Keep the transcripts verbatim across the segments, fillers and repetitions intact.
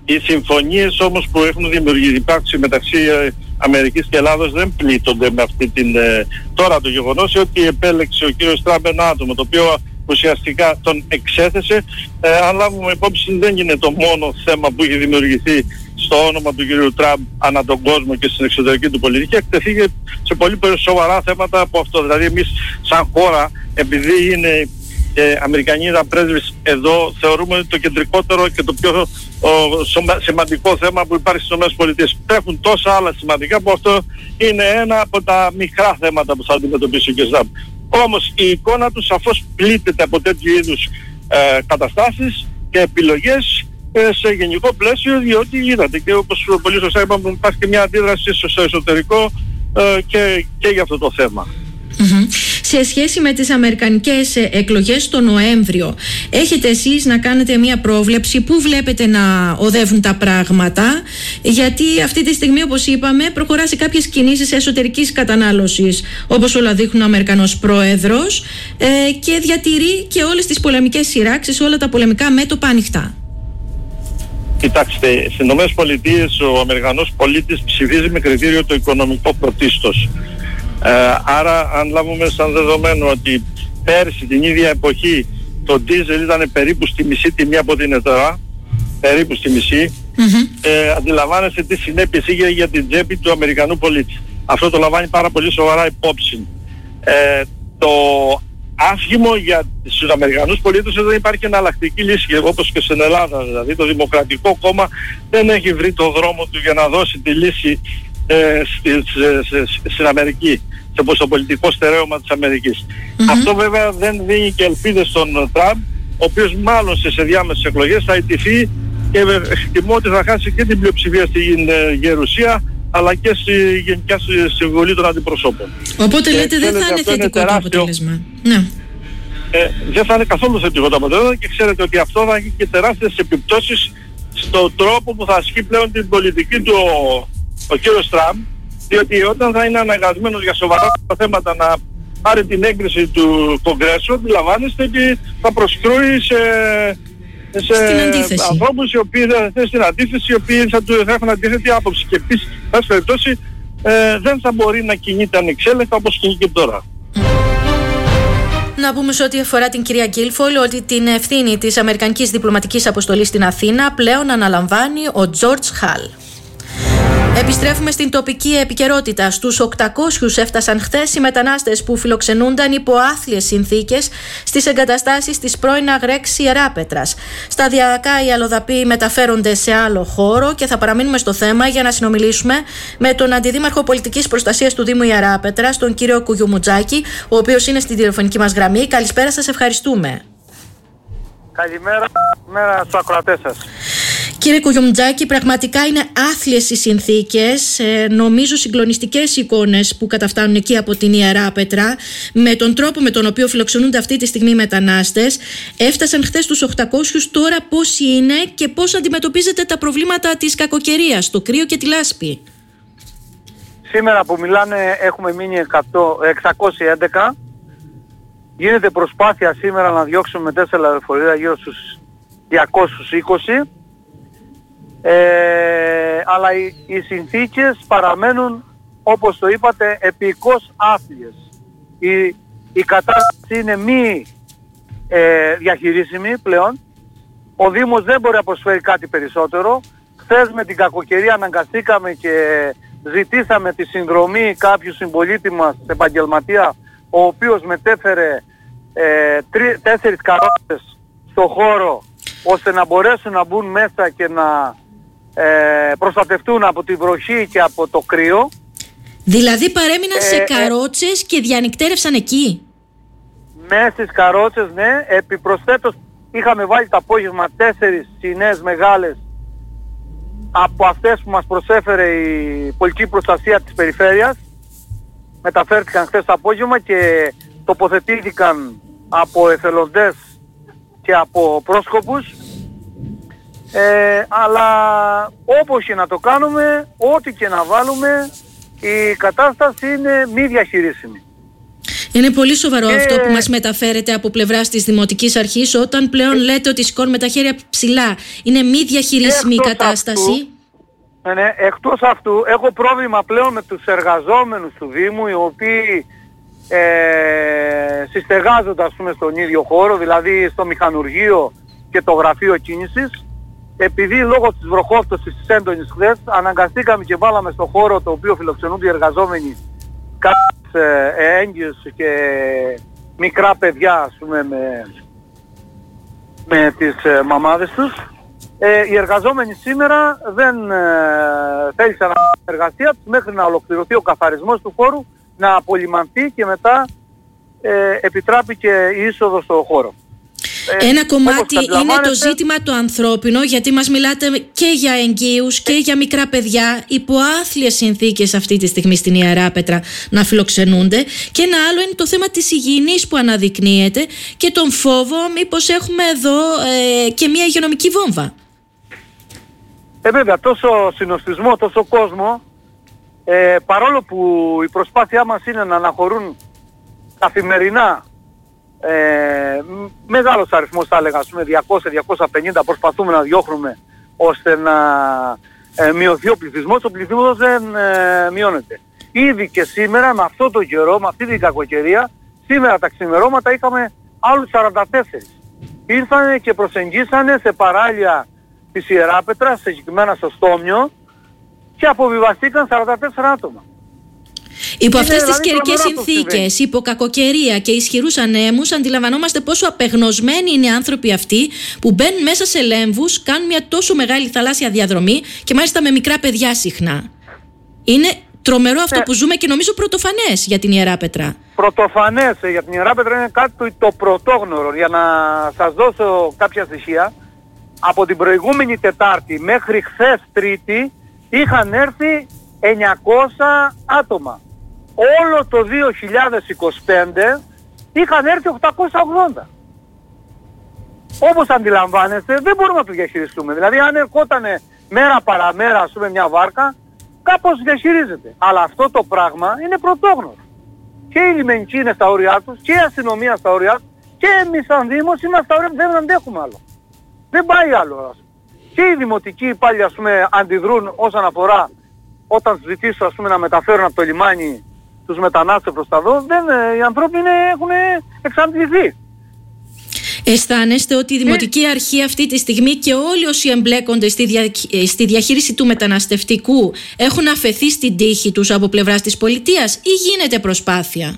Οι συμφωνίες όμως που έχουν δημιουργηθεί υπάρξει μεταξύ Αμερικής και Ελλάδος δεν πλήττονται με αυτή την... Τώρα το γεγονός ότι επέλεξε ο κύριος Τραμπ ένα άτομο το οποίο ουσιαστικά τον εξέθεσε, ε, αν λάβουμε υπόψη δεν είναι το μόνο θέμα που έχει δημιουργηθεί στο όνομα του κύριου Τραμπ ανά τον κόσμο και στην εξωτερική του πολιτική, εκτεθεί σε πολύ σοβαρά θέματα από αυτό. Δηλαδή εμείς σαν χώρα, επειδή είναι ε, Αμερικανίδα πρέσβης εδώ, θεωρούμε ότι το κεντρικότερο και το πιο ο, σωμα, σημαντικό θέμα που υπάρχει στις ΗΠΑ. Έχουν τόσα άλλα σημαντικά που αυτό είναι ένα από τα μικρά θέματα που θα αντιμετωπίσει ο κ. Τραμπ. Όμως η εικόνα του σαφώς πλήττεται από τέτοιου είδους ε, καταστάσεις και επιλογές ε, σε γενικό πλαίσιο, διότι είδατε και όπως πολύ σωστά είπαμε υπάρχει και μια αντίδραση στο εσωτερικό ε, και, και για αυτό το θέμα. Mm-hmm. Σε σχέση με τις αμερικανικές εκλογές το Νοέμβριο, έχετε εσείς να κάνετε μια πρόβλεψη που βλέπετε να οδεύουν τα πράγματα, γιατί αυτή τη στιγμή, όπως είπαμε, προχωρά σε κάποιες κινήσεις εσωτερικής κατανάλωσης, όπως όλα δείχνουν ο Αμερικανός πρόεδρος, ε, και διατηρεί και όλες τις πολεμικές σειράξεις, όλα τα πολεμικά μέτωπα ανοιχτά. Κοιτάξτε, στις ΗΠΑ ο Αμερικανός πολίτης ψηφίζει με κριτήριο το οικονομικό πρωτίστως. Ε, άρα αν λάβουμε σαν δεδομένο ότι πέρσι την ίδια εποχή το ντίζελ ήταν περίπου στη μισή τιμή από την εταιρά, περίπου στη μισή, mm-hmm. ε, αντιλαμβάνεστε τι συνέπειες είχε για την τσέπη του Αμερικανού πολίτη. Αυτό το λαμβάνει πάρα πολύ σοβαρά υπόψη. Ε, το άσχημο για τους Αμερικανούς πολίτες δεν υπάρχει εναλλακτική λύση, όπως και στην Ελλάδα. Δηλαδή το Δημοκρατικό Κόμμα δεν έχει βρει το δρόμο του για να δώσει τη λύση ε, στη, σε, σε, στην Αμερική, στο πολιτικό στερέωμα της Αμερικής. Mm-hmm. Αυτό βέβαια δεν δίνει και ελπίδες στον Τραμπ, ο οποίος μάλλον σε διάμεσες εκλογές θα ιτηθεί και εκτιμώ ότι θα χάσει και την πλειοψηφία στην ε, Γερουσία, αλλά και στη Γενική Συμβουλή των Αντιπροσώπων. Οπότε λέτε δεν θα είναι θετικό το αποτέλεσμα. Ναι. Ε, δεν θα είναι καθόλου θετικό το αποτέλεσμα και ξέρετε ότι αυτό θα έχει και τεράστιες επιπτώσεις στον τρόπο που θα ασκεί πλέον την πολιτική του ο, ο κύριος Τραμπ, διότι όταν θα είναι αναγκασμένος για σοβαρά θέματα να πάρει την έγκριση του Κογκρέσου, αντιλαμβάνεστε ότι θα προσκρούει σε, σε ανθρώπους οι οποίοι θα θέσουν στην αντίθεση, οι οποίοι θα, του, θα έχουν αντίθετη άποψη και επίσης, σε πάση περιπτώσει, ε, δεν θα μπορεί να κινείται ανεξέλεκτα όπως κινεί και τώρα. Να πούμε σε ό,τι αφορά την κυρία Γκίλφολ ότι την ευθύνη της Αμερικανικής Διπλωματικής Αποστολής στην Αθήνα πλέον αναλαμβάνει ο Τζορτζ Χαλ. Επιστρέφουμε στην τοπική επικαιρότητα. Στους οκτακόσιους έφτασαν χθες οι μετανάστες που φιλοξενούνταν υπό άθλιες συνθήκες στις εγκαταστάσεις της πρώην Αγρέξ Ιεράπετρας. Σταδιακά οι αλλοδαποί μεταφέρονται σε άλλο χώρο και θα παραμείνουμε στο θέμα για να συνομιλήσουμε με τον Αντιδήμαρχο Πολιτικής Προστασίας του Δήμου Ιεράπετρας, τον κύριο Κουγιουμουτζάκη, ο οποίος είναι στην τηλεφωνική μας γραμμή. Καλησπέρα σας, ευχαριστούμε. Καλημέρα, μέρα στους ακροατές σας. Κύριε Κουγιουμουτζάκη, πραγματικά είναι άθλιες οι συνθήκες, ε, νομίζω συγκλονιστικές εικόνες που καταφτάνουν εκεί από την Ιεράπετρα, με τον τρόπο με τον οποίο φιλοξενούνται αυτή τη στιγμή οι μετανάστες. Έφτασαν χθες τους οκτακόσιους, τώρα πώς είναι και πώς αντιμετωπίζετε τα προβλήματα της κακοκαιρίας, το κρύο και τη λάσπη? Σήμερα που μιλάνε έχουμε μείνει εξακόσια έντεκα. Γίνεται προσπάθεια σήμερα να διώξουμε με τέσσερα λεωφορεία γύρω στους διακόσιους είκοσι. Ε, αλλά οι, οι συνθήκες παραμένουν, όπως το είπατε, επικώς άθλιες. Η, η κατάσταση είναι μη ε, διαχειρίσιμη πλέον. Ο Δήμος δεν μπορεί να προσφέρει κάτι περισσότερο. Χθες με την κακοκαιρία αναγκαστήκαμε και ζητήσαμε τη συνδρομή κάποιου συμπολίτη μας, επαγγελματία, ο οποίος μετέφερε ε, τρι, τέσσερις καρότσες στο χώρο, ώστε να μπορέσουν να μπουν μέσα και να ε, προστατευτούν από τη βροχή και από το κρύο. Δηλαδή παρέμειναν ε, σε καρότσες ε, και διανυκτέρευσαν εκεί? Μέσα στις καρότσες, ναι. Επιπροσθέτως είχαμε βάλει το απόγευμα τέσσερις σινές μεγάλες από αυτές που μας προσέφερε η πολιτική προστασία της περιφέρειας. Μεταφέρθηκαν χθες το απόγευμα και τοποθετήθηκαν από εθελοντές και από πρόσκοπους. Ε, αλλά όπως και να το κάνουμε, ό,τι και να βάλουμε, η κατάσταση είναι μη διαχειρίσιμη. Είναι πολύ σοβαρό και... αυτό που μας μεταφέρεται από πλευράς της Δημοτικής Αρχής, όταν πλέον ε... λέτε ότι σηκώνουμε τα χέρια ψηλά. Είναι μη διαχειρίσιμη η κατάσταση. Αυτού, ναι, εκτός αυτού έχω πρόβλημα πλέον με τους εργαζόμενους του Δήμου, οι οποίοι ε, συστεγάζονται ας πούμε στον ίδιο χώρο, δηλαδή στο μηχανουργείο και το γραφείο κίνησης. Επειδή λόγω της βροχόπτωσης της έντονης χθες αναγκαστήκαμε και βάλαμε στο χώρο το οποίο φιλοξενούνται οι εργαζόμενοι κάποιες ε, έγκυες και μικρά παιδιά ας πούμε με, με τις ε, μαμάδες τους. Ε, οι εργαζόμενοι σήμερα δεν ε, θέλησαν να κάνουν εργασία τους μέχρι να ολοκληρωθεί ο καθαρισμός του χώρου, να απολυμανθεί και μετά ε, επιτράπηκε η είσοδο στο χώρο. Ένα κομμάτι είναι το ζήτημα το ανθρώπινο, γιατί μας μιλάτε και για εγγύους και για μικρά παιδιά υπό άθλιες συνθήκες αυτή τη στιγμή στην Ιεράπετρα να φιλοξενούνται, και ένα άλλο είναι το θέμα της υγιεινής που αναδεικνύεται και τον φόβο μήπως έχουμε εδώ ε, και μια υγειονομική βόμβα. Ε βέβαια, τόσο συνοστισμό, τόσο κόσμο, ε, παρόλο που η προσπάθειά μας είναι να αναχωρούν καθημερινά Ε, μεγάλος αριθμός θα έλεγα, ας πούμε διακόσια με διακόσια πενήντα προσπαθούμε να διώχνουμε ώστε να ε, μειωθεί ο πληθυσμός. Ο πληθυσμός δεν ε, μειώνεται. Ήδη και σήμερα με αυτό το καιρό, με αυτή την κακοκαιρία, σήμερα τα ξημερώματα είχαμε άλλους σαράντα τέσσερα. Ήρθανε και προσεγγίσανε σε παράλια της Ιεράπετρας, συγκεκριμένα στο Στόμιο, και αποβιβαστήκαν σαράντα τέσσερα άτομα. Υπό αυτές τις καιρικές συνθήκες, υπό κακοκαιρία και ισχυρούς ανέμους, αντιλαμβανόμαστε πόσο απεγνωσμένοι είναι οι άνθρωποι αυτοί που μπαίνουν μέσα σε λέμβους, κάνουν μια τόσο μεγάλη θαλάσσια διαδρομή και μάλιστα με μικρά παιδιά συχνά. Είναι τρομερό αυτό ε, που ζούμε και νομίζω πρωτοφανές για την Ιεράπετρα. Πρωτοφανές για την Ιεράπετρα είναι κάτι το, το πρωτόγνωρο. Για να σας δώσω κάποια στοιχεία, από την προηγούμενη Τετάρτη μέχρι χθες Τρίτη είχαν έρθει εννιακόσια άτομα. Όλο το δύο χιλιάδες είκοσι πέντε είχαν έρθει οκτακόσια ογδόντα. Όπως αντιλαμβάνεστε δεν μπορούμε να το διαχειριστούμε. Δηλαδή αν ερχότανε μέρα παραμέρα ας πούμε μια βάρκα, κάπως διαχειρίζεται. Αλλά αυτό το πράγμα είναι πρωτόγνωρο. Και η λιμενική είναι στα όρια τους, και η αστυνομία στα όρια τους, και εμείς σαν Δήμος είμαστε στα όρια, δεν αντέχουμε άλλο. Δεν πάει άλλο. Και οι δημοτικοί πάλι ας πούμε αντιδρούν όσον αφορά όταν ζητήσω ας πούμε να μεταφέρουν από το λιμάνι τους μετανάστες προς τα δω, δεν, οι ανθρώποι είναι, έχουν εξαντληθεί. Αισθάνεστε ότι η Δημοτική Αρχή αυτή τη στιγμή και όλοι όσοι εμπλέκονται στη, δια... στη διαχείριση του μεταναστευτικού έχουν αφαιθεί στην τύχη τους από πλευράς της πολιτείας ή γίνεται προσπάθεια?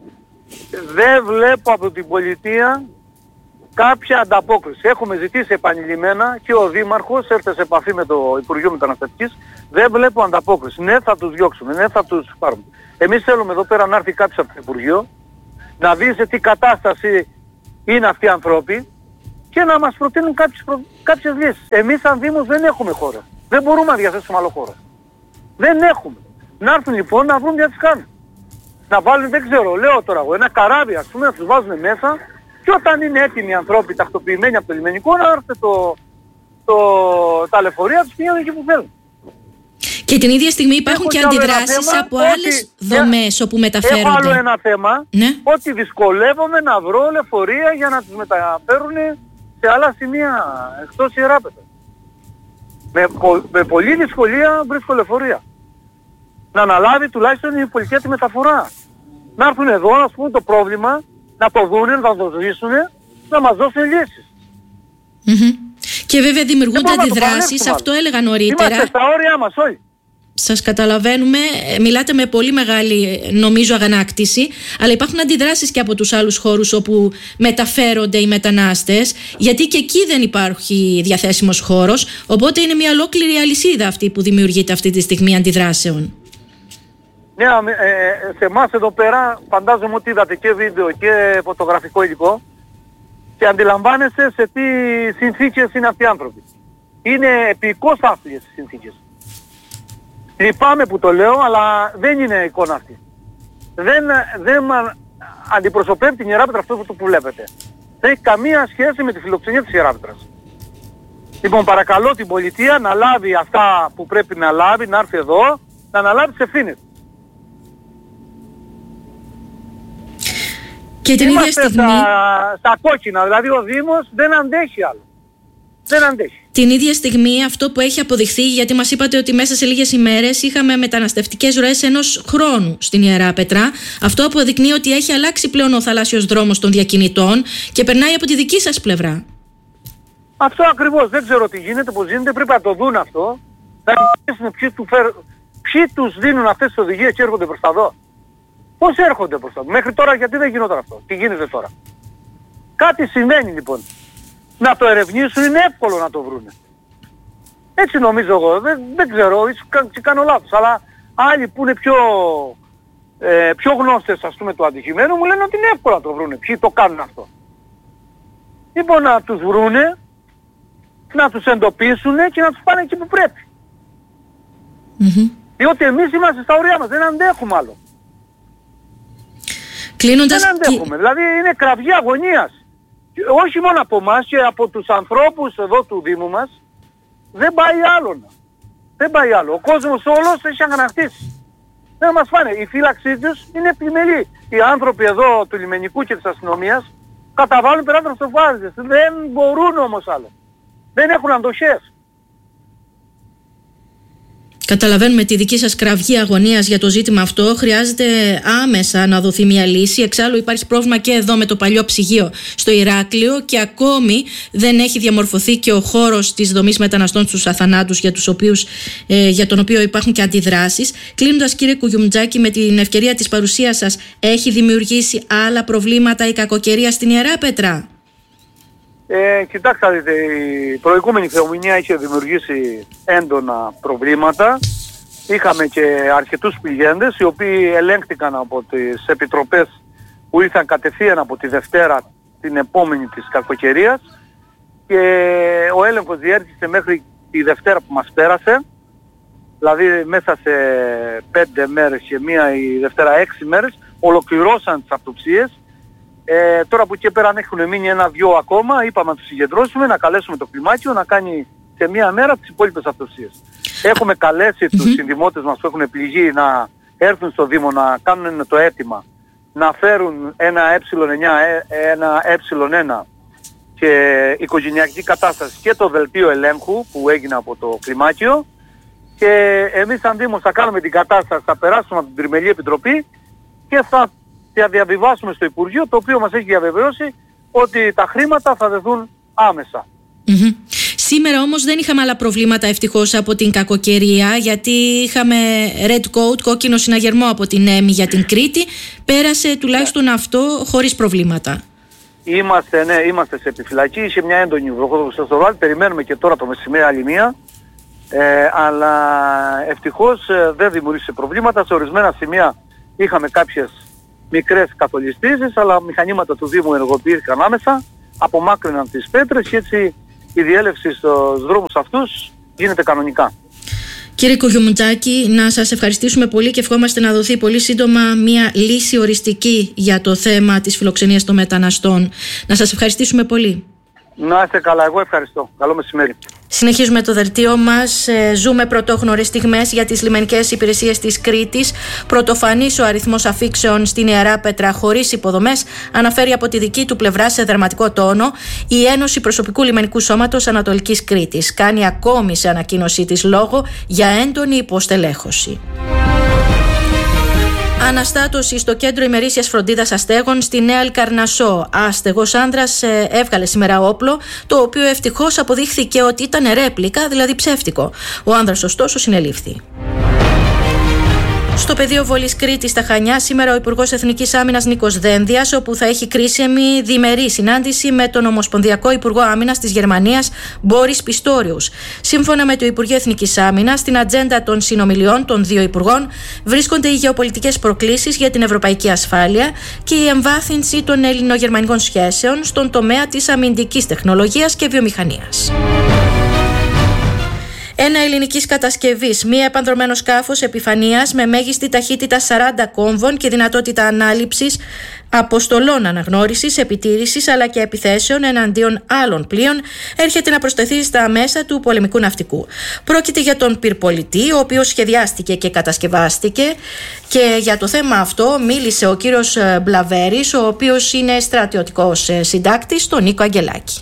Δεν βλέπω από την πολιτεία κάποια ανταπόκριση. Έχουμε ζητήσει επανειλημμένα και ο Δήμαρχος έρθε σε επαφή με το Υπουργείο Μεταναστευτικής. Δεν βλέπω ανταπόκριση. Ναι, θα τους διώξουμε, ναι, θα τους πάρουμε. Εμείς θέλουμε εδώ πέρα να έρθει κάποιος από το Υπουργείο, να δει σε τι κατάσταση είναι αυτοί οι άνθρωποι και να μας προτείνουν κάποιες, προ... κάποιες λύσεις. Εμείς σαν Δήμος δεν έχουμε χώρο. Δεν μπορούμε να διαθέσουμε άλλο χώρο. Δεν έχουμε. Να έρθουν λοιπόν να βρουν τι τις κάνουν. Να βάλουν, δεν ξέρω, λέω τώρα εγώ, ένα καράβι ας πούμε, να τους βάζουν μέσα. Και όταν είναι έτοιμοι οι ανθρώποι τακτοποιημένοι από το λιμενικό, να έρθει το, το, τα λεωφορεία τους πηγαίνουν εκεί που θέλουν. Και την ίδια στιγμή υπάρχουν και αντιδράσεις από ότι, άλλες δομές όπου μεταφέρονται. Έχω άλλο ένα θέμα, ναι. ότι δυσκολεύομαι να βρω λεωφορεία για να τους μεταφέρουν σε άλλα σημεία εκτός Ιεράπετρας. Με, πο, με πολλή δυσκολία βρίσκω λεωφορεία. Να αναλάβει τουλάχιστον η πολιτεία τη μεταφορά. Να έρθουν εδώ, να πούμε το πρόβλημα, να το δούνε, να το ζήσουν, να μας δώσουν λύσεις. Mm-hmm. Και βέβαια δημιουργούνται αντιδράσεις, αυτό έλεγα νωρίτερα. Είμαστε στα όρια μας όλοι. Σας καταλαβαίνουμε, μιλάτε με πολύ μεγάλη νομίζω αγανάκτηση, αλλά υπάρχουν αντιδράσεις και από τους άλλους χώρους όπου μεταφέρονται οι μετανάστες, γιατί και εκεί δεν υπάρχει διαθέσιμος χώρος, οπότε είναι μια ολόκληρη αλυσίδα αυτή που δημιουργείται αυτή τη στιγμή αντιδράσεων. Ναι, ε, σε εμάς εδώ πέρα φαντάζομαι ότι είδατε και βίντεο και φωτογραφικό υλικό και αντιλαμβάνεστε σε τι συνθήκες είναι αυτοί οι άνθρωποι. Είναι επικώς άθλιες οι συνθήκες. Λυπάμαι που το λέω, αλλά δεν είναι εικόνα αυτή. Δεν, δεν αντιπροσωπεύει την Ιεράπετρα αυτό που βλέπετε. Δεν έχει καμία σχέση με τη φιλοξενία της Ιεράπετρας. Λοιπόν, παρακαλώ την πολιτεία να λάβει αυτά που πρέπει να λάβει, να έρθει εδώ, να αναλάβει τις ευθύνες. Και την ίδια στιγμή... στα, στα κόκκινα, δηλαδή ο Δήμος δεν αντέχει άλλο. Δεν αντέχει. Την ίδια στιγμή αυτό που έχει αποδειχθεί, γιατί μας είπατε ότι μέσα σε λίγες ημέρες είχαμε μεταναστευτικές ροές ενός χρόνου στην Ιεράπετρα, αυτό αποδεικνύει ότι έχει αλλάξει πλέον ο θαλάσσιος δρόμος των διακινητών και περνάει από τη δική σας πλευρά. Αυτό ακριβώς. Δεν ξέρω τι γίνεται, πώς γίνεται, πρέπει να το δουν αυτό. Να ρωτήσουν ποιοι, του φέρ... ποιοι τους δίνουν αυτές τις οδηγίες και έρχονται προς τα εδώ. Πώς έρχονται προς τα εδώ. Μέχρι τώρα γιατί δεν γινόταν αυτό. Τι γίνεται τώρα. Κάτι συμβαίνει λοιπόν. Να το ερευνήσουν, είναι εύκολο να το βρούνε. Έτσι νομίζω εγώ. Δεν, δεν ξέρω, ίσως κάνω λάθος. Αλλά άλλοι που είναι πιο, ε, πιο γνώστες ας πούμε του αντικειμένου μου λένε ότι είναι εύκολο να το βρούνε. Ποιοι το κάνουν αυτό. Λοιπόν να τους βρούνε, να τους εντοπίσουν και να τους πάνε εκεί που πρέπει. Mm-hmm. Διότι εμείς είμαστε στα ωριά μας, δεν αντέχουμε άλλο. Κλείνοντας... Δεν αντέχουμε, δηλαδή είναι κραυγή αγωνίας. Όχι μόνο από εμάς και από τους ανθρώπους εδώ του Δήμου μας, δεν πάει άλλο. Δεν πάει άλλο. Ο κόσμος όλος έχει αγανακτήσει. Δεν μας φάνε. Η φύλαξή τους είναι επιμελή. Οι άνθρωποι εδώ του λιμενικού και της αστυνομίας καταβάλουν περάτρες στοφάδες. Δεν μπορούν όμως άλλο. Δεν έχουν αντοχές. Καταλαβαίνουμε τη δική σας κραυγή αγωνίας για το ζήτημα αυτό. Χρειάζεται άμεσα να δοθεί μια λύση. Εξάλλου υπάρχει πρόβλημα και εδώ με το παλιό ψυγείο στο Ηράκλειο και ακόμη δεν έχει διαμορφωθεί και ο χώρος της δομής μεταναστών στους Αθανάτους για, τους οποίους, ε, για τον οποίο υπάρχουν και αντιδράσεις. Κλείνοντας, κύριε Κουγιουμτζάκη, με την ευκαιρία της παρουσίας σας, έχει δημιουργήσει άλλα προβλήματα η κακοκαιρία στην Ιεράπετρα? Ε, κοιτάξτε, δείτε, η προηγούμενη θεομηνία είχε δημιουργήσει έντονα προβλήματα. Είχαμε και αρκετούς πληγέντες οι οποίοι ελέγχθηκαν από τις επιτροπές που ήρθαν κατευθείαν από τη Δευτέρα την επόμενη της κακοκαιρίας και ο έλεγχος διέρχισε μέχρι τη Δευτέρα που μας πέρασε, δηλαδή μέσα σε πέντε μέρες και μία η Δευτέρα έξι μέρες ολοκληρώσαν τις αυτοψίες. Ε, τώρα από εκεί πέρα αν έχουν μείνει ένα-δυο ακόμα, είπαμε να τους συγκεντρώσουμε, να καλέσουμε το κλιμάκιο να κάνει σε μία μέρα τις υπόλοιπες αυτοψίες. Έχουμε καλέσει τους συνδημότες μας που έχουν πληγεί να έρθουν στο Δήμο να κάνουν το αίτημα, να φέρουν ένα ε εννιά, ένα ε ένα και οικογενειακή κατάσταση και το δελτίο ελέγχου που έγινε από το κλιμάκιο και εμείς σαν Δήμος θα κάνουμε την κατάσταση, θα περάσουμε από την Τριμελή Επιτροπή και θα θα διαβιβάσουμε στο Υπουργείο, το οποίο μας έχει διαβεβαιώσει ότι τα χρήματα θα δεθούν άμεσα. Mm-hmm. Σήμερα όμως δεν είχαμε άλλα προβλήματα ευτυχώς από την κακοκαιρία, γιατί είχαμε red coat, κόκκινο συναγερμό από την ΕΜΗ για την Κρήτη. Πέρασε τουλάχιστον ναι. αυτό χωρίς προβλήματα. Είμαστε, ναι, είμαστε σε επιφυλακή, είχε μια έντονη βροχοδοσία, περιμένουμε και τώρα το μεσημέρι άλλη μία, ε, αλλά ευτυχώς ε, δεν δημιουργήσε προβλήματα. Σε ορισμένα σημεία είχαμε κάποιες μικρές καθολιστήσεις, αλλά μηχανήματα του Δήμου ενεργοποιήθηκαν άμεσα, απομάκρυναν τις πέτρες και έτσι η διέλευση στους δρόμους αυτούς γίνεται κανονικά. Κύριε Κουγιουμτζάκη, να σας ευχαριστήσουμε πολύ και ευχόμαστε να δοθεί πολύ σύντομα μια λύση οριστική για το θέμα της φιλοξενίας των μεταναστών. Να σας ευχαριστήσουμε πολύ. Να είστε καλά, εγώ ευχαριστώ. Καλό μεσημέρι. Συνεχίζουμε το δελτίο μας. Ζούμε πρωτόγνωρες στιγμές για τις λιμενικές υπηρεσίες της Κρήτης. Πρωτοφανής ο αριθμός αφήξεων στην Ιεράπετρα χωρίς υποδομές, αναφέρει από τη δική του πλευρά σε δραματικό τόνο η Ένωση Προσωπικού Λιμενικού Σώματος Ανατολικής Κρήτης. Κάνει ακόμη σε ανακοίνωσή της λόγο για έντονη υποστελέχωση. Αναστάτωση στο κέντρο ημερήσιας φροντίδας αστέγων στη Νέα Αλκαρνασσό. Άστεγος άνδρας έβγαλε σήμερα όπλο, το οποίο ευτυχώς αποδείχθηκε ότι ήταν ρέπλικα, δηλαδή ψεύτικο. Ο άνδρας ωστόσο συνελήφθη. Στο πεδίο Βολής Κρήτης στα Χανιά, σήμερα ο Υπουργός Εθνικής Άμυνας Νίκος Δένδιας, όπου θα έχει κρίσιμη διμερή συνάντηση με τον Ομοσπονδιακό Υπουργό Άμυνας της Γερμανίας, Μπόρις Πιστόριους. Σύμφωνα με το Υπουργείο Εθνικής Άμυνας, στην ατζέντα των συνομιλιών των δύο υπουργών βρίσκονται οι γεωπολιτικές προκλήσεις για την ευρωπαϊκή ασφάλεια και η εμβάθυνση των ελληνογερμανικών σχέσεων στον τομέα της αμυντικής τεχνολογίας και βιομηχανίας. Ένα ελληνικής κατασκευής, μη επανδρωμένο σκάφος επιφανείας με μέγιστη ταχύτητα σαράντα κόμβων και δυνατότητα ανάληψης αποστολών αναγνώρισης, επιτήρησης αλλά και επιθέσεων εναντίον άλλων πλοίων έρχεται να προσθεθεί στα μέσα του πολεμικού ναυτικού. Πρόκειται για τον πυρπολιτή, ο οποίος σχεδιάστηκε και κατασκευάστηκε, και για το θέμα αυτό μίλησε ο κύριος Μπλαβέρης, ο οποίος είναι στρατιωτικός συντάκτης, στον Νίκο Αγγελάκη.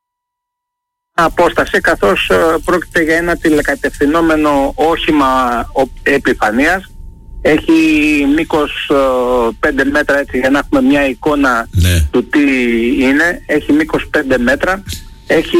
Απόσταση, καθώς πρόκειται για ένα τηλεκατευθυνόμενο όχημα επιφανείας. Έχει μήκος πέντε μέτρα, έτσι για να έχουμε μια εικόνα, ναι, του τι είναι. Έχει μήκος πέντε μέτρα. Έχει,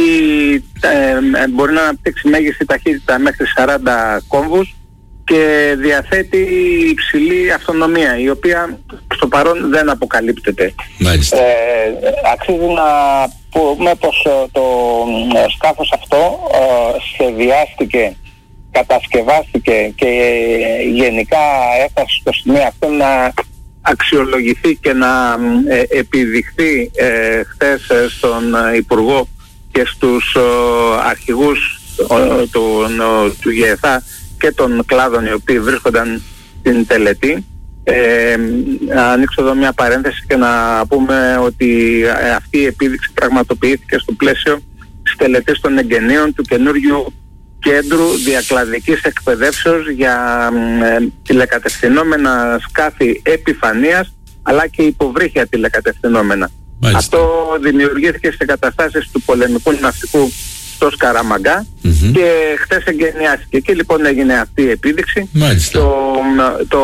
ε, μπορεί να αναπτύξει μέγιστη ταχύτητα μέχρι σαράντα κόμβους και διαθέτει υψηλή αυτονομία, η οποία στο παρόν δεν αποκαλύπτεται. Μάλιστα. Ε, αξίζει να πούμε πως το σκάφος αυτό ε, σχεδιάστηκε, κατασκευάστηκε και γενικά έφτασε στο σημείο αυτό να αξιολογηθεί και να ε, επιδειχθεί ε, χθες ε, στον Υπουργό και στους ε, αρχηγούς ε, του, ε, του ΓΕΘΑ και των κλάδων οι οποίοι βρίσκονταν στην τελετή. Ε, να ανοίξω εδώ μια παρένθεση και να πούμε ότι αυτή η επίδειξη πραγματοποιήθηκε στο πλαίσιο της τελετής των εγγενείων του καινούριου κέντρου διακλαδικής εκπαιδεύσεως για ε, τηλεκατευθυνόμενα σκάφη επιφανείας αλλά και υποβρύχια τηλεκατευθυνόμενα. Μάλιστα. Αυτό δημιουργήθηκε σε καταστάσεις του πολεμικού ναυτικού στο Σκαραμαγκά, mm-hmm. και χτες εγκαινιάστηκε. Εκεί λοιπόν έγινε αυτή η επίδειξη. Μάλιστα. Το, το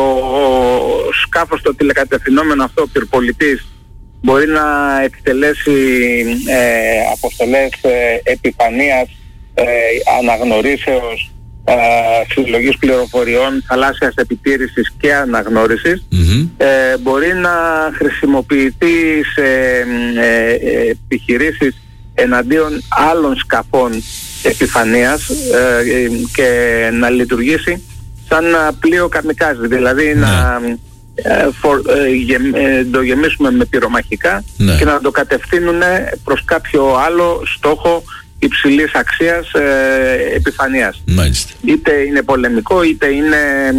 σκάφος, το τηλεκατευθυνόμενο αυτό, ο πυρπολιτής, μπορεί να εκτελέσει ε, αποστολές ε, επιφανείας, ε, αναγνωρίσεως, ε, συλλογής πληροφοριών, θαλάσσιας επιτήρησης και αναγνώρισης. Mm-hmm. Ε, μπορεί να χρησιμοποιηθεί σε ε, ε, επιχειρήσεις εναντίον άλλων σκαφών επιφανείας ε, και να λειτουργήσει σαν πλοίο καμικάζι, δηλαδή ναι. να ε, for, ε, γε, ε, το γεμίσουμε με πυρομαχικά, ναι. και να το κατευθύνουν προς κάποιο άλλο στόχο υψηλής αξίας ε, επιφανείας. Μάλιστα. Είτε είναι πολεμικό είτε είναι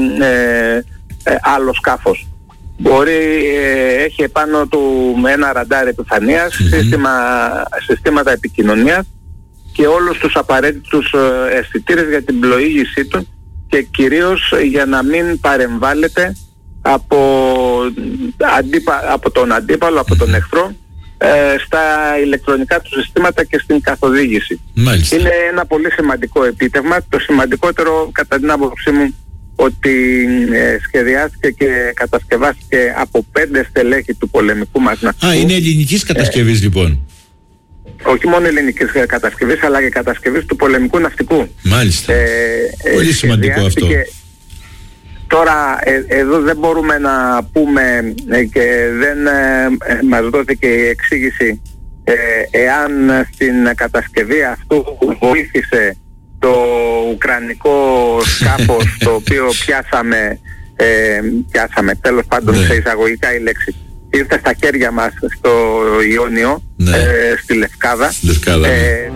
ε, ε, άλλο σκάφος. Μπορεί, ε, έχει επάνω του με ένα ραντάρ επιφανείας, mm-hmm. σύστημα, συστήματα επικοινωνίας και όλους τους απαραίτητους ε, αισθητήρες για την πλοήγησή του και κυρίως για να μην παρεμβάλλεται από, αντίπα, από τον αντίπαλο, από τον εχθρό ε, στα ηλεκτρονικά του συστήματα και στην καθοδήγηση. Μάλιστα. Είναι ένα πολύ σημαντικό επίτευγμα. Το σημαντικότερο κατά την άποψή μου ότι ε, σχεδιάστηκε και κατασκευάστηκε από πέντε στελέχη του πολεμικού μας ναυτικού. Α, είναι ελληνικής κατασκευής ε, λοιπόν. Όχι μόνο ελληνικής κατασκευής, αλλά και κατασκευής του πολεμικού ναυτικού. Μάλιστα. Ε, Πολύ σημαντικό αυτό. Τώρα ε, εδώ δεν μπορούμε να πούμε ε, και δεν ε, μας δόθηκε η εξήγηση ε, εάν στην κατασκευή αυτού βοήθησε το ουκρανικό σκάφος το οποίο πιάσαμε, ε, πιάσαμε τέλος πάντων, ναι. σε εισαγωγικά η λέξη, ήρθε στα χέρια μας στο Ιόνιο, ναι. ε, στη Λευκάδα. Λευκάδα ναι. ε,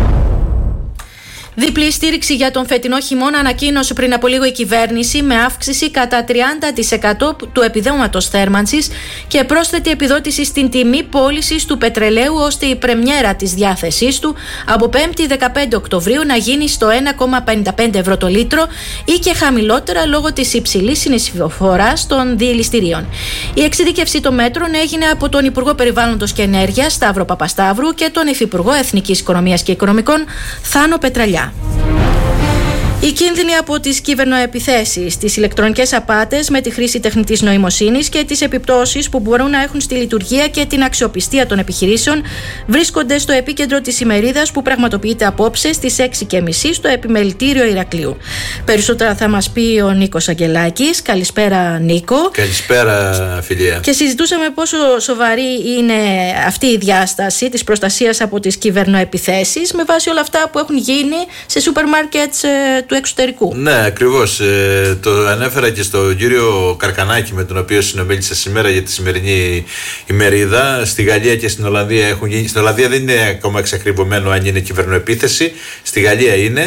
Διπλή στήριξη για τον φετινό χειμώνα ανακοίνωσε πριν από λίγο η κυβέρνηση, με αύξηση κατά τριάντα τοις εκατό του επιδόματος θέρμανσης και πρόσθετη επιδότηση στην τιμή πώλησης του πετρελαίου, ώστε η πρεμιέρα της διάθεσής του από πέμπτη δεκαπέντε Οκτωβρίου να γίνει στο ένα κόμμα πενήντα πέντε ευρώ το λίτρο ή και χαμηλότερα λόγω της υψηλής συνεισφοράς των διελιστηρίων. Η εξειδίκευση των μέτρων έγινε από τον Υπουργό Περιβάλλοντος και Ενέργειας Σταύρο Παπασταύρου και τον Υφυπουργό Εθνικής Οικονομίας και Οικονομικών Θάνο Πετραλιά. Οι κίνδυνοι από τις κυβερνοεπιθέσεις, τις ηλεκτρονικές απάτες με τη χρήση τεχνητής νοημοσύνης και τις επιπτώσεις που μπορούν να έχουν στη λειτουργία και την αξιοπιστία των επιχειρήσεων βρίσκονται στο επίκεντρο της ημερίδας που πραγματοποιείται απόψε στις έξι και μισή στο Επιμελητήριο Ηρακλείου. Περισσότερα θα μας πει ο Νίκος Αγγελάκης. Καλησπέρα, Νίκο. Καλησπέρα, φιλία. Και συζητούσαμε πόσο σοβαρή είναι αυτή η διάσταση της προστασίας από τις κυβερνοεπιθέσεις με βάση όλα αυτά που έχουν γίνει σε σούπερ μάρκετς του εξωτερικού. Ναι, ακριβώς. Ε, το ανέφερα και στον κύριο Καρκανάκη, με τον οποίο συνομίλησα σήμερα για τη σημερινή ημερίδα. Στη Γαλλία και στην Ολλανδία έχουν γίνει. Στην Ολλανδία δεν είναι ακόμα εξακριβωμένο αν είναι κυβερνοεπίθεση. Στη Γαλλία είναι.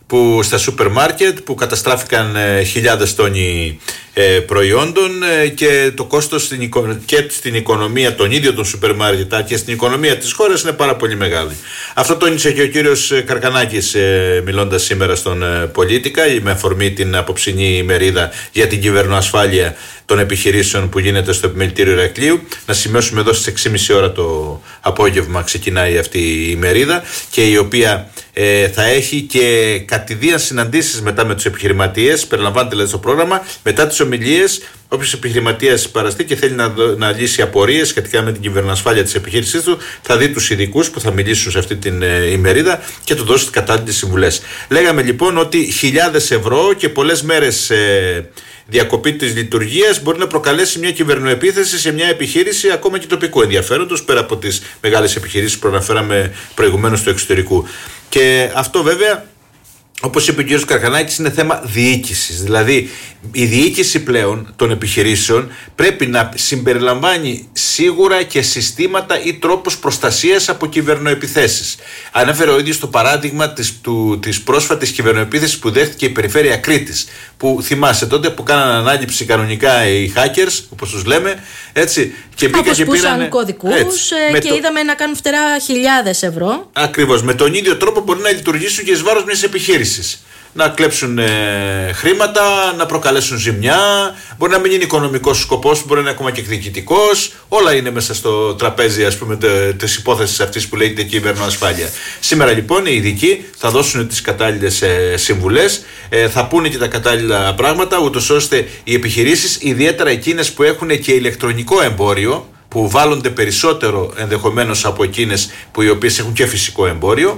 που στα σούπερ μάρκετ που καταστράφηκαν ε, χιλιάδες τόνοι ε, προϊόντων ε, και το κόστος στην οικο... και στην οικονομία των ίδιων των σούπερ μάρκετ και στην οικονομία της χώρας είναι πάρα πολύ μεγάλη. Αυτό τόνισε και ο κύριος Καρκανάκης ε, μιλώντας σήμερα στον ε, Πολίτικα με αφορμή την απόψινή ημερίδα για την κυβερνοασφάλεια των επιχειρήσεων που γίνεται στο επιμελητήριο Ηρακλείου. Να σημειώσουμε εδώ στις έξι και μισή ώρα το απόγευμα ξεκινάει αυτή η ημερίδα και η οποία ε, θα έχει και κατηδίαν συναντήσεις μετά με τους επιχειρηματίες, περιλαμβάνεται δηλαδή στο πρόγραμμα, μετά τις ομιλίες. Όποιος επιχειρηματίας παραστεί και θέλει να, να λύσει απορίες σχετικά με την κυβερνοασφάλεια της επιχείρησής του, θα δει τους ειδικούς που θα μιλήσουν σε αυτή την ε, ημερίδα και του δώσει κατάλληλες συμβουλές. Λέγαμε λοιπόν ότι χιλιάδες ευρώ και πολλές μέρες ε, διακοπή της λειτουργίας μπορεί να προκαλέσει μια κυβερνοεπίθεση σε μια επιχείρηση ακόμα και τοπικού ενδιαφέροντος, πέρα από τις μεγάλες επιχειρήσεις που αναφέραμε προηγουμένως του εξωτερικού. Και αυτό βέβαια, όπως είπε ο κ. Καρκανάκης, είναι θέμα διοίκησης. Δηλαδή η διοίκηση πλέον των επιχειρήσεων πρέπει να συμπεριλαμβάνει σίγουρα και συστήματα ή τρόπους προστασίας από κυβερνοεπιθέσεις. Ανέφερε ο ίδιος το παράδειγμα της, του, της πρόσφατης κυβερνοεπίθεσης που δέχτηκε η περιφέρεια Κρήτης, που θυμάσαι τότε που κάνανε ανάληψη κανονικά οι hackers, όπως τους λέμε, έτσι, και μπήκαν και πήραν κωδικούς και το... είδαμε να κάνουν φτερά χιλιάδες ευρώ. Ακριβώς. Με τον ίδιο τρόπο μπορεί να λειτουργήσουν και εις βάρος μιας επιχείρησης. Να κλέψουν ε, χρήματα, να προκαλέσουν ζημιά. Μπορεί να μην είναι οικονομικός σκοπός, μπορεί να είναι ακόμα και εκδικητικός. Όλα είναι μέσα στο τραπέζι, ας πούμε, της υπόθεσης αυτής που λέγεται κυβερνοασφάλεια. Σήμερα λοιπόν οι ειδικοί θα δώσουν τις κατάλληλες ε, συμβουλές, ε, θα πούνε και τα κατάλληλα πράγματα, ούτως ώστε οι επιχειρήσεις, ιδιαίτερα εκείνες που έχουν και ηλεκτρονικό εμπόριο, που βάλλονται περισσότερο ενδεχομένως από εκείνες που οι οποίες έχουν και φυσικό εμπόριο,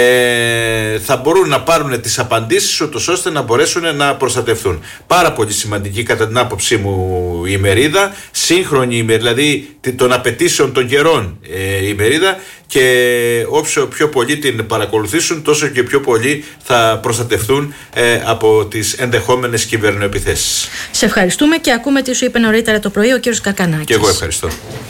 ε, θα μπορούν να πάρουν τις απαντήσεις ούτως ώστε να μπορέσουν να προστατευτούν. Πάρα πολύ σημαντική κατά την άποψή μου η ημερίδα, σύγχρονη ημερίδα, δηλαδή των απαιτήσεων των καιρών ε, η ημερίδα, και όσο πιο πολύ την παρακολουθήσουν τόσο και πιο πολύ θα προστατευτούν ε, από τις ενδεχόμενες κυβερνοεπιθέσεις. Σε ευχαριστούμε και ακούμε τι σου είπε νωρίτερα το πρωί ο κ. Καρκανάκης. Και εγώ ευχαριστώ.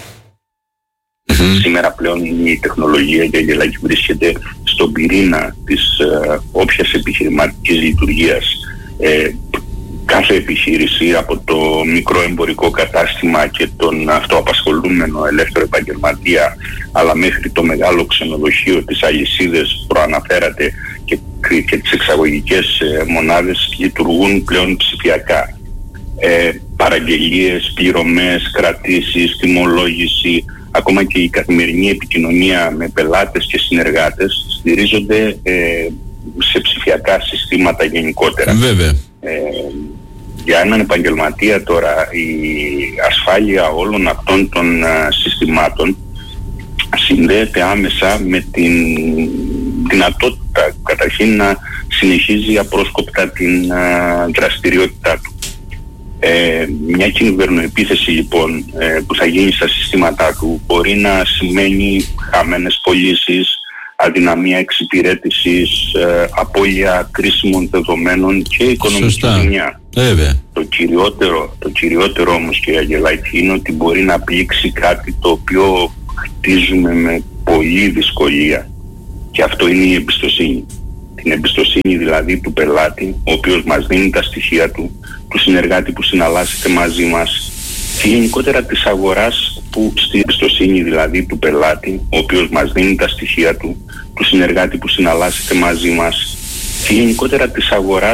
Σήμερα πλέον η τεχνολογία για γελάκι βρίσκεται στον πυρήνα της ε, όποιας επιχειρηματικής λειτουργίας. Ε, κάθε επιχείρηση, από το μικρό εμπορικό κατάστημα και τον αυτοαπασχολούμενο ελεύθερο επαγγελματία, αλλά μέχρι το μεγάλο ξενοδοχείο, τις αλυσίδες προαναφέρατε και, και τις εξαγωγικές ε, μονάδες, λειτουργούν πλέον ψηφιακά. Ε, παραγγελίες, πληρωμές, κρατήσεις, τιμολόγηση, ακόμα και η καθημερινή επικοινωνία με πελάτες και συνεργάτες στηρίζονται ε, σε ψηφιακά συστήματα γενικότερα. Βέβαια. Ε, για έναν επαγγελματία τώρα η ασφάλεια όλων αυτών των α, συστημάτων συνδέεται άμεσα με την δυνατότητα καταρχήν να συνεχίζει απρόσκοπτα την α, δραστηριότητά του. Ε, μια κυβερνοεπίθεση λοιπόν ε, που θα γίνει στα συστήματά του μπορεί να σημαίνει χαμένες πωλήσεις, αδυναμία εξυπηρέτησης, ε, απώλεια κρίσιμων δεδομένων και οικονομική ζημιά. Το κυριότερο, το κυριότερο όμως, κύριε Αγγελάκη, είναι ότι μπορεί να πλήξει κάτι το οποίο χτίζουμε με πολλή δυσκολία, και αυτό είναι η εμπιστοσύνη. Την εμπιστοσύνη δηλαδή του πελάτη, ο οποίος μας δίνει τα στοιχεία του, του συνεργάτη που συναλλάσσεται μαζί μας, και γενικότερα της αγοράς που στην εμπιστοσύνη δηλαδή του πελάτη, ο οποίος μας δίνει τα στοιχεία του, του συνεργάτη που συναλλάσσεται μαζί μας, και γενικότερα της αγοράς